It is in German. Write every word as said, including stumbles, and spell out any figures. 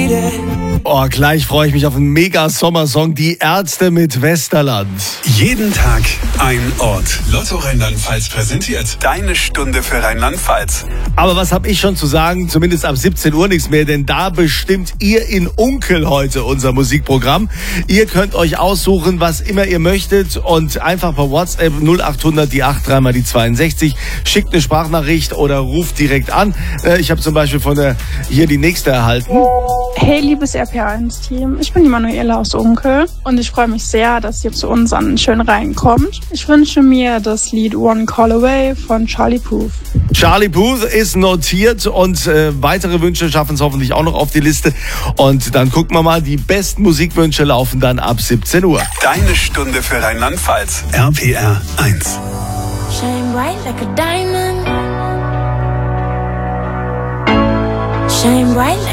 Oh, gleich freue ich mich auf einen Mega-Sommersong. Die Ärzte mit Westerland. Jeden Tag ein Ort. Lotto Rheinland-Pfalz präsentiert deine Stunde für Rheinland-Pfalz. Aber was habe ich schon zu sagen? Zumindest ab siebzehn Uhr nichts mehr, denn da bestimmt ihr in Unkel heute unser Musikprogramm. Ihr könnt euch aussuchen, was immer ihr möchtet und einfach per WhatsApp null acht hundert die acht drei mal die zweiundsechzig. Schickt eine Sprachnachricht oder ruft direkt an. Ich habe zum Beispiel von der hier die nächste erhalten. Hey, liebes R P eins Team, ich bin die Manuela aus Unkel und ich freue mich sehr, dass ihr zu uns an schön reinkommt. Ich wünsche mir das Lied One Call Away von Charlie Puth. Charlie Puth ist notiert und äh, weitere Wünsche schaffen es hoffentlich auch noch auf die Liste. Und dann gucken wir mal, die besten Musikwünsche laufen dann ab siebzehn Uhr. Deine Stunde für Rheinland-Pfalz. R P R eins. Shine bright like a diamond. Shine bright like